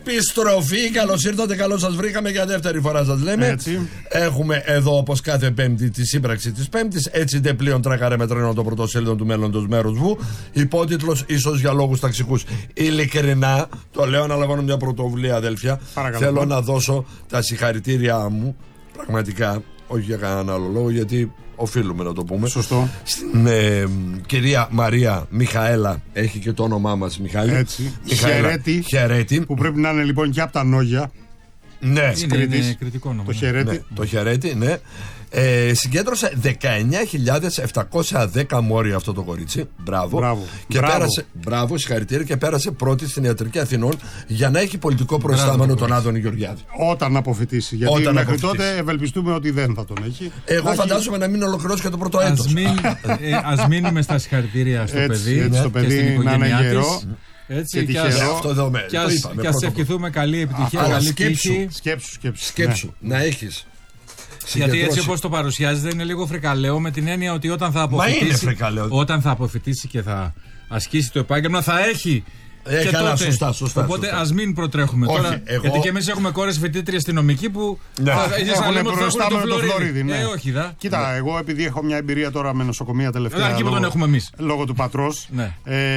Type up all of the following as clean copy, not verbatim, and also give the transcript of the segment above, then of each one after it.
Επιστροφή, καλώς ήρθατε, καλώς σας βρήκαμε για δεύτερη φορά, σας λέμε. Έτσι. Έχουμε εδώ όπως κάθε Πέμπτη τη σύμπραξη της Πέμπτης. Έτσι ντε πλοίον τράκαρε με τρένο το πρωτοσέλιδο του μέλλοντος μέρους Βου. Υπότιτλος ίσως για λόγους ταξικούς. Ειλικρινά, το λέω, αναλαμβάνω μια πρωτοβουλία, αδέλφια. Παρακαλώ. Θέλω να δώσω τα συγχαρητήριά μου, πραγματικά, όχι για κανέναν άλλο λόγο, γιατί οφείλουμε να το πούμε. Σωστό. Στην κυρία Μαρία Μιχαέλα, έχει και το όνομά μας Μιχάλη. Έτσι. Μιχαέλα Χαιρέτη. Που πρέπει να είναι λοιπόν και από τα Νόγια. Ναι, Είναι κριτικό όνομα. Το Χαιρέτη. ναι, το Χαιρέτη, ναι. Συγκέντρωσε 19.710 μόρια αυτό το κορίτσι. Μπράβο. Και Μπράβο. πέρασε. Μπράβο, συγχαρητήρια, και πέρασε πρώτη στην Ιατρική Αθηνών για να έχει πολιτικό προϊστάμενο τον Άδωνη Γεωργιάδη. Όταν αποφοιτήσει. Γιατί Όταν μέχρι αποφοιτήσει. τότε ευελπιστούμε ότι δεν θα τον έχει. Εγώ φαντάζομαι να μην ολοκληρώσει και το πρώτο έτος. Ας μείνουμε στα συγχαρητήρια στο Έτσι, παιδί έτσι, το και παιδί στην να είναι οικογένειά γερό της. Έτσι, και τυχερό. Αυτό εδώ με. Και το είπαμε, ας πρώτο. ευχηθούμε καλή επιτυχία, Αλλά καλή σκέψου. τύχη. Σκέψου. Να έχεις. Γιατί έτσι όπως το παρουσιάζεται είναι λίγο φρικαλαίο, με την έννοια ότι όταν θα είναι φρικαλαίο. αποφοιτήσει και θα ασκήσει το επάγγελμα θα έχει. Έχει, και αλλά τότε. σωστά. Οπότε ας μην προτρέχουμε Όχι, τώρα. Γιατί και εμείς έχουμε κόρες φοιτήτριες στη νομική που Ναι. Έχουν προϊστάμενο το Φλωρίδι. Ναι. Όχι, δα. Κοίτα, εγώ επειδή έχω μια εμπειρία τώρα με νοσοκομεία τελευταία. Εκεί που τον έχουμε εμείς. Λόγω του πατρός. Ναι.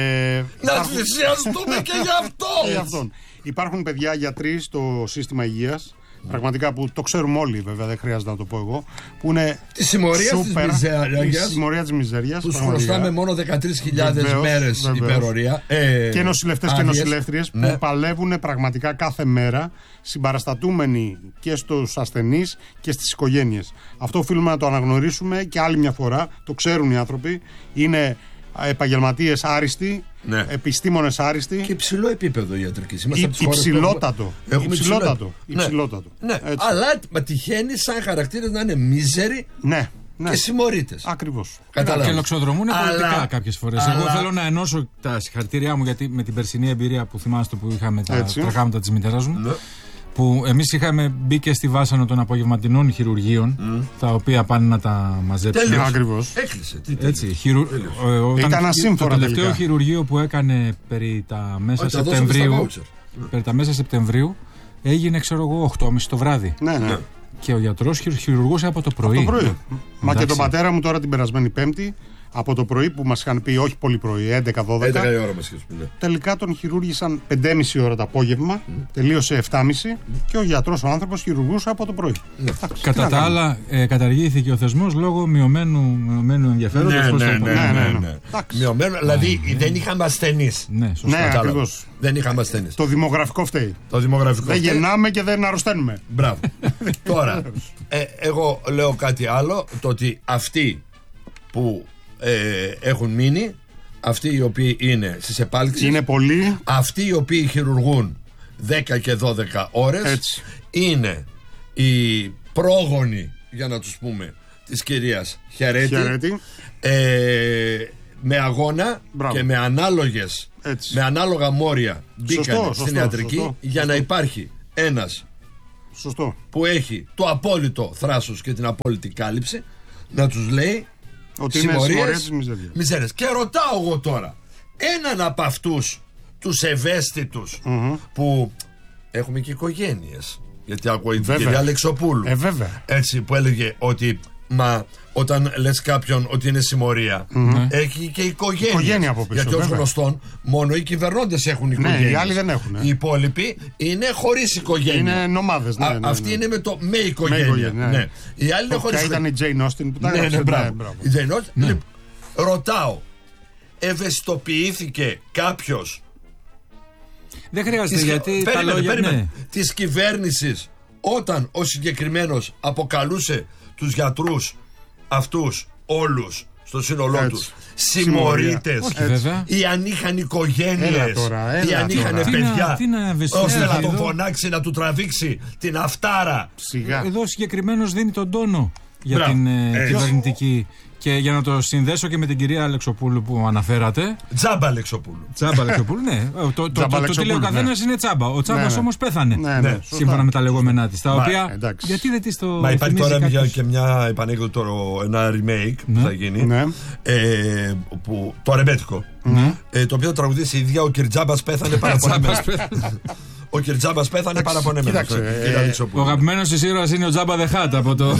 Να θυσιαστούμε και γι' αυτό. Και για αυτόν. Υπάρχουν παιδιά γιατροί στο σύστημα υγείας. Πραγματικά που το ξέρουμε όλοι, βέβαια, δεν χρειάζεται να το πω εγώ. Που είναι Τη συμμορία της μιζέριας. Τη συμμορία της μιζέριας. Τους χρωστάμε μόνο 13.000 Βεβαίως, μέρες βεβαίως. υπερορία. Και νοσηλευτές και άδειες. νοσηλεύτριες Ναι. που παλεύουν πραγματικά κάθε μέρα, συμπαραστατούμενοι και στους ασθενείς και στις οικογένειες. Αυτό οφείλουμε να το αναγνωρίσουμε και άλλη μια φορά. Το ξέρουν οι άνθρωποι. Είναι επαγγελματίες άριστοι, Ναι. επιστήμονες άριστοι. Και υψηλό επίπεδο ιατρικής. Είμαστε από τις χώρες που Υψηλότατο. έχουμε Υψηλότατο. Ναι. Υψηλότατο. Ναι, Έτσι. αλλά τυχαίνει σαν χαρακτήρες να είναι μίζεροι Ναι. και συμμορίτες. Ακριβώς. Και λοξοδρομούν πολιτικά Αλλά- κάποιες φορές. αλλά- Εγώ θέλω να ενώσω τα συγχαρητήριά μου, γιατί με την περσινή εμπειρία που θυμάστε που είχαμε τα Έτσι. τραχάματα της μητέρας μου. Ναι. Που εμείς είχαμε μπει και στη βάσανο των απογευματινών χειρουργείων, τα οποία πάνε να τα μαζέψουν. Τέλειος. Ακριβώς. Έκλεισε. Τι Έτσι, Ήταν ασύμφορα το τελευταίο τελικά. χειρουργείο που έκανε περί τα μέσα Όχι, τα δώσαμε στα Σεπτεμβρίου. voucher. Περί τα μέσα Σεπτεμβρίου έγινε, ξέρω εγώ, 8.30 το βράδυ. Ναι. Και ο γιατρός χειρουργούσε από το πρωί. Το πρωί. Μα και Εντάξει. τον πατέρα μου τώρα την περασμένη Πέμπτη, από το πρωί που μας είχαν πει, όχι πολύ πρωί, 11-12. 11 η ώρα μας είχες πει, ναι. Τελικά τον χειρούργησαν 5,5 ώρα το απόγευμα, τελείωσε 7,5 και ο γιατρός, ο άνθρωπος, χειρουργούσε από το πρωί. Εντάξει, Κατά τι να τα κάνουμε. άλλα, καταργήθηκε ο θεσμός λόγω μειωμένου ενδιαφέροντος. Πώς το πω. ναι. Μειωμένο, δηλαδή δεν είχαμε ασθενείς. Ναι, σωστά. Ναι, Κατάλαβα. ακριβώς. Δεν είχαμε ασθενείς. Το δημογραφικό φταίει. Το δημογραφικό. Δεν φταίει. γεννάμε και δεν αρρωσταίνουμε. Μπράβο. Τώρα, εγώ λέω κάτι άλλο. Το ότι αυτοί που έχουν μείνει, αυτοί οι οποίοι είναι στις επάλξεις, Είναι πολύ. αυτοί οι οποίοι χειρουργούν 10 και 12 ώρες, Έτσι. είναι οι πρόγονοι, για να τους πούμε, της κυρίας Χαιρέτη. Με αγώνα. Μπράβο. Και με ανάλογες, Έτσι. με ανάλογα μόρια μπήκαν Σωστό, στην ιατρική σωστό. για να υπάρχει ένας Σωστό. που έχει το απόλυτο θράσος και την απόλυτη κάλυψη να τους λέει Ότι είναι συμμορία της μιζέριας. μιζέριας. Και ρωτάω εγώ τώρα έναν από αυτούς τους ευαίσθητους που έχουμε και οικογένειες, γιατί ακούω την Βέβαια. κυρία Αλεξοπούλου, Βέβαια. έτσι, που έλεγε ότι μα όταν λες κάποιον ότι είναι συμμορία, έχει και οικογένεια. Οικογένεια από πίσω, γιατί ως βέβαια. γνωστόν μόνο οι κυβερνώντες έχουν οικογένειες. οι άλλοι δεν έχουν. Οι υπόλοιποι είναι χωρίς οικογένεια. Είναι νομάδες. Ναι, ναι, ναι. Αυτή είναι με το με οικογένεια. οικογένεια, ναι. Οι άλλοι είναι χωρίς. Ήταν η Jane Austen που τα Ναι, έγραψε. μπράβο. Η Jane Austen. Λοιπόν, ρωτάω, ευαισθητοποιήθηκε κάποιος Δεν χρειάζεται, γιατί τα λόγια. Ναι. της κυβέρνησης όταν ο συγκεκριμένος αποκαλούσε τους γιατρούς αυτούς όλους στο σύνολό Έτσι. τους συμμορίτες, Όχι, βέβαια. ή αν είχαν οικογένειες, Έλα τώρα, ή αν είχαν τώρα. παιδιά, Τι να ευαισθητοποιήσει ώστε να τον εδώ. φωνάξει, να του τραβήξει την αυτάρα. Σιγά. Εδώ συγκεκριμένος δίνει τον τόνο για Μπράβο. την Έτσι. κυβερνητική. Και για να το συνδέσω και με την κυρία Αλεξοπούλου που αναφέρατε. Τζάμπα Αλεξοπούλου. Τσάμπα Αλεξοπούλου, ναι. Το τι λέει ο καθένας είναι τσάμπα. Ο τσάμπας όμως πέθανε. Ναι, Σύμφωνα με τα λεγόμενά της. Τα οποία. εντάξει. Γιατί δεν της το. Μα υπάρχει θυμίζει τώρα κάποιος? και μια επανέκδοτο, ένα remake που θα γίνει. Ναι. Το αρεμπέτικο. Το οποίο τραγουδίσει η ίδια ο Κυρτζάμπας πέθανε πάρα πολύ. Τσάμπας πέθανε. Ο Κυρτζάμπας πέθανε παραπονεμένος. Ο αγαπημένος της ήρωας είναι ο Τζάμπα Δε Χάτ από το.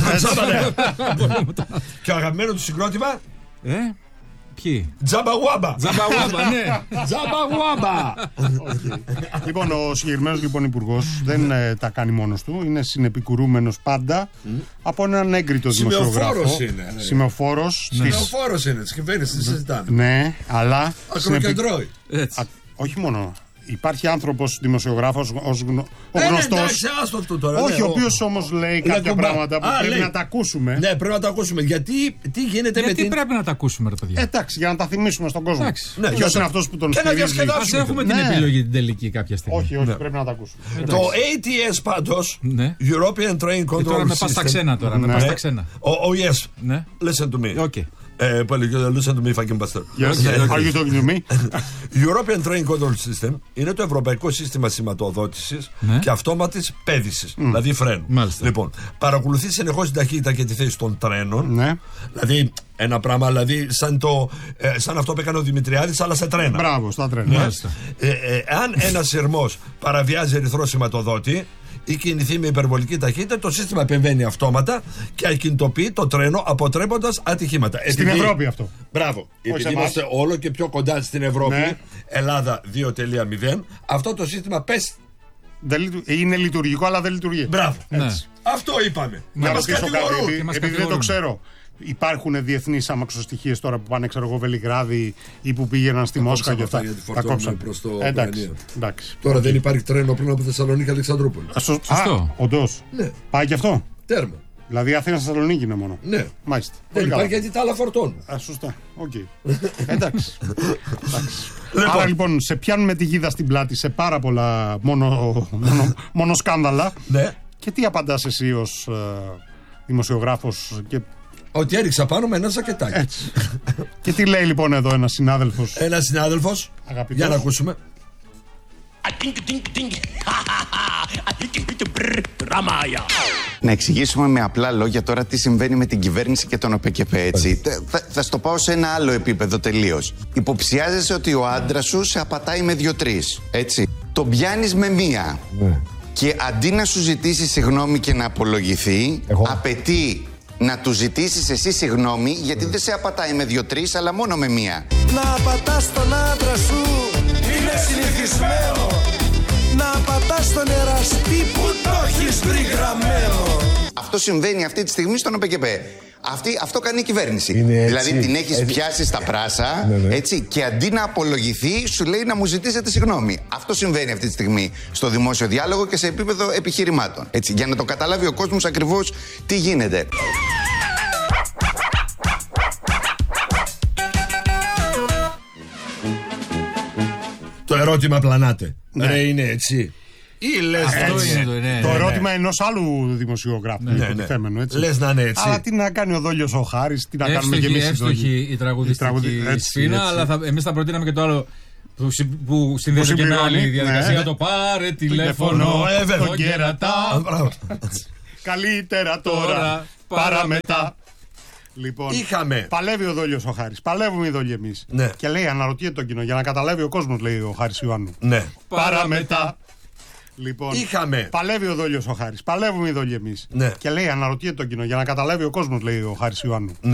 Και ο αγαπημένος του συγκρότημα. Ποιοι? Τζάμπα Γουάμπα. Τζάμπα Γουάμπα, ναι. Τζάμπα Γουάμπα. Λοιπόν, ο συγκεκριμένος υπουργός δεν τα κάνει μόνος του. Είναι συνεπικουρούμενος πάντα από έναν έγκριτο δημοσιογράφο. Σημεοφόρος είναι. Σημεοφόρος είναι της κυβέρνησης, τη συζητάμε. Ναι, αλλά. Ακροκεντρώει. Όχι μόνο. Υπάρχει άνθρωπος δημοσιογράφος ο γνωστός. Εντάξει, άστο αυτό τώρα. Όχι, ο οποίος όμως λέει κάποια πράγματα που πρέπει να τα ακούσουμε. Ναι, πρέπει να τα ακούσουμε. Γιατί τι γίνεται γιατί πρέπει να τα ακούσουμε, ρε παιδιά. Εντάξει, για να τα θυμίσουμε στον κόσμο. Ναι, ποιος είναι αυτός που τον στηρίζει. Ας έχουμε την επιλογή την τελική κάποια στιγμή. Όχι, πρέπει να τα ακούσουμε. Το ATS πάντως, European Train Control System. Τώρα με πας στα ξένα τώρα. Oh yes, listen to me. Okay. Listen to me, fucking bastard. Are you talking to me? European Train Control System είναι το ευρωπαϊκό σύστημα σηματοδότησης και αυτόματης πέδησης, δηλαδή φρένου. Λοιπόν, παρακολουθεί συνεχώς την ταχύτητα και τη θέση των τρένων. Δηλαδή, ένα πράγμα δηλαδή σαν αυτό που έκανε ο Δημητριάδης, αλλά σε τρένα. Μπράβο, στα τρένα. Αν ένας σειρμός παραβιάζει ερυθρό σηματοδότη ή κινηθεί με υπερβολική ταχύτητα, το σύστημα επεμβαίνει αυτόματα και ακινητοποιεί το τρένο, αποτρέποντας ατυχήματα. Στην Ευρώπη αυτό. Μπράβο. Επειδή είμαστε όλο και πιο κοντά στην Ευρώπη, Ελλάδα 2.0, αυτό το σύστημα πες. Είναι λειτουργικό, αλλά δεν λειτουργεί. Μπράβο. Αυτό είπαμε. Να ρωτήσω κάτι, επειδή δεν το ξέρω. Υπάρχουν διεθνείς αμαξοστοιχίες τώρα που πάνε, ξέρω εγώ, Βελιγράδι ή που πήγαιναν στη Μόσχα και αυτά. Τα κόψαμε προς το εντάξει. Τώρα δεν υπάρχει τρένο πριν από Θεσσαλονίκη Αλεξανδρούπολη. Σωστό. Όντως. Ναι. Πάει και αυτό. Τέρμα. Δηλαδή Αθήνα Θεσσαλονίκη είναι μόνο. Ναι. Μάλιστα. Δεν υπάρχει γιατί τα άλλα φορτώνουν. Σωστά. Οκ. Εντάξει. Άρα λοιπόν σε πιάνουμε τη γίδα στην πλάτη σε πάρα πολλά μόνο σκάνδαλα. Ναι. Και τι απαντάς εσύ ως δημοσιογράφος και. Ότι έριξα πάνω με ένα σακετάκι. Έτσι. Και τι λέει λοιπόν εδώ ένας συνάδελφος. Ένας συνάδελφος. Αγαπητός. Για να ακούσουμε. Να εξηγήσουμε με απλά λόγια τώρα τι συμβαίνει με την κυβέρνηση και τον ΟΠΕΚΕΠΕ, έτσι. Θα στο πάω σε ένα άλλο επίπεδο τελείως. Υποψιάζεσαι ότι ο άντρας σου σε απατάει με 2-3, έτσι. Τον πιάνεις με μία. Και αντί να σου ζητήσει συγγνώμη και να απολογηθεί, απαιτεί να του ζητήσεις εσύ συγγνώμη, γιατί δεν σε απατάει με 2-3, αλλά μόνο με μία. Να απατάς τον άντρα σου είναι συνηθισμένο. Να απατάς τον εραστή που το έχεις βρει γραμμένο. Αυτό συμβαίνει αυτή τη στιγμή στον ΟΠΕΚΕΠΕ. Αυτό κάνει η κυβέρνηση. Δηλαδή την έχεις πιάσει στα πράσα, έτσι, και αντί να απολογηθεί, σου λέει να μου ζητήσετε συγγνώμη. Αυτό συμβαίνει αυτή τη στιγμή στο δημόσιο διάλογο και σε επίπεδο επιχειρημάτων. Έτσι, για να το καταλάβει ο κόσμος ακριβώς τι γίνεται. Το ερώτημα πλανάται. Ρε, είναι έτσι. Ή λες το ερώτημα ενός άλλου δημοσιογράφου. Λες να είναι έτσι. Αλλά τι να κάνει ο Δόλιος ο Χάρης, τι να κάνουμε κι εμείς. Εύστοχη η τραγουδιστική σφήνα, αλλά εμείς θα προτείναμε και το άλλο που συνδέεται και με άλλη διαδικασία. Το πάρε τηλέφωνο, τον κερατά. Καλύτερα τώρα, παρά μετά. Λοιπόν, παλεύει ο Δόλιος ο Χάρης. Παλεύουμε οι Δόλοι εμείς. Και λέει, αναρωτιέται το κοινό, για να καταλάβει ο κόσμος, λέει ο Χάρης Ιωάννου. Παρά μετά. Λοιπόν, παλεύει ο Δόλιος ο Χάρης. Παλεύουμε οι Δόλοι εμείς. Και λέει, αναρωτιέται το κοινό, για να καταλάβει ο κόσμος, λέει ο Χάρης Ιωάννου.